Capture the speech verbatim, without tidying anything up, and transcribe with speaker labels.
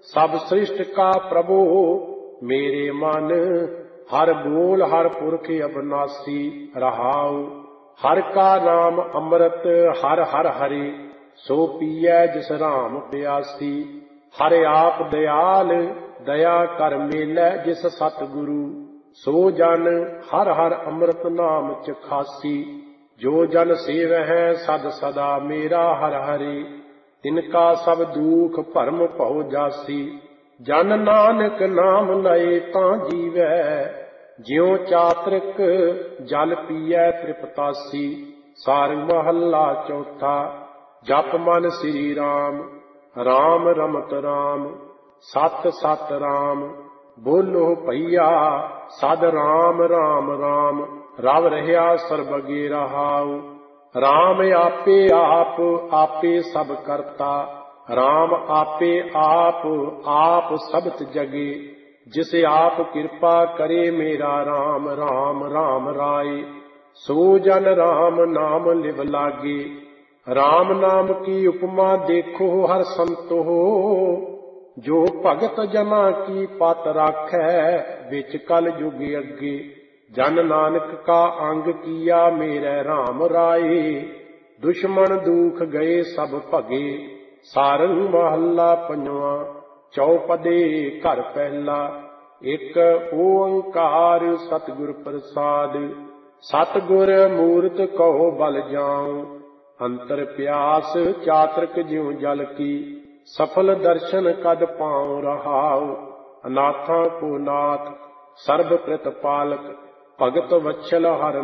Speaker 1: सब सृष्ट का प्रभु मेरे मन। हर बोल हर पुरख अविनाशी रहाऊ। हर का नाम अमृत हर हर हरि, सो पियै जिस राम प्यासी। हर आप दयाल दया कर मेलै जिस सतगुरु, सो जन हर हर अमृत नाम चखासी। जो जन सेवै सद सदा मेरा हर हरि, तिनका सब दुख भरम भौ जासी। जन नानक नाम लए तां जीवै, ज्यों चातृक जल पीऐ तृपतासी। सारंग महला चौथा। जप मन श्री राम, राम रमत राम, सत सत राम। बोलो भैया सद राम राम राम, रव रहिया सर्बगे रहाऊ। राम आपे आप आपे सब करता, राम आपे आप आप सबत जगे। जिसे आप कृपा करे मेरा राम, राम राम राय। सो जन राम नाम लिव लागे। राम नाम की उपमा देखो हर संतो, जो भगत जना की पत राखै बिच कल युग अगे। जन नानक का अंग किया मेरे राम राय, दुश्मन दुख गए सब भगे। सारंग महला पंजवा। चौपदे घर पहला। एक ओंकार सतगुर प्रसाद, सतगुर मूरत कहो बल जाऊं। अंतर प्यास चातृक ज्यों जल की, सफल दर्शन कद पाऊं रहाऊ। अनाथा को नाथ सर्व प्रतिपालक, भगत वत्सल हर